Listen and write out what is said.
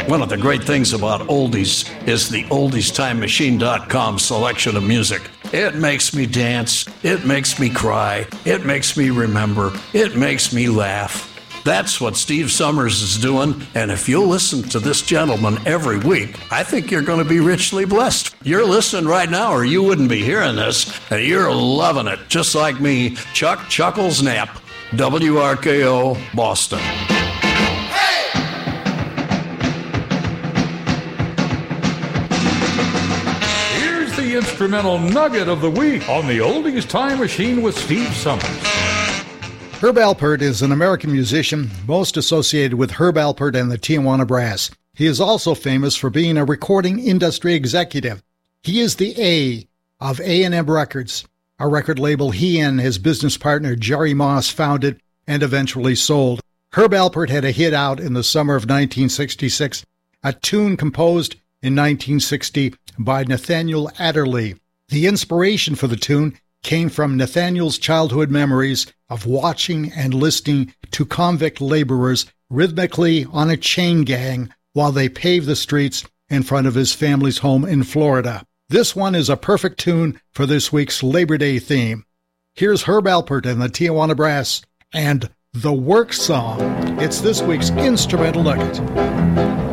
One of the great things about oldies is the oldiestimemachine.com selection of music. It makes me dance, it makes me cry, it makes me remember, it makes me laugh. That's what Steve Summers is doing, and if you'll listen to this gentleman every week, I think you're going to be richly blessed. You're listening right now, or you wouldn't be hearing this, and you're loving it, just like me, Chuck Chuckles Knapp, WRKO, Boston. The instrumental nugget of the week on the Oldies Time Machine with Steve Summers. Herb Alpert is an American musician most associated with Herb Alpert and the Tijuana Brass. He is also famous for being a recording industry executive. He is the A of A&M Records, a record label he and his business partner Jerry Moss founded and eventually sold. Herb Alpert had a hit out in the summer of 1966, a tune composed in 1960 by Nathaniel Adderley. The inspiration for the tune came from Nathaniel's childhood memories of watching and listening to convict laborers rhythmically on a chain gang while they paved the streets in front of his family's home in Florida. This one is a perfect tune for this week's Labor Day theme. Here's Herb Alpert and the Tijuana Brass and The Work Song. It's this week's instrumental nugget.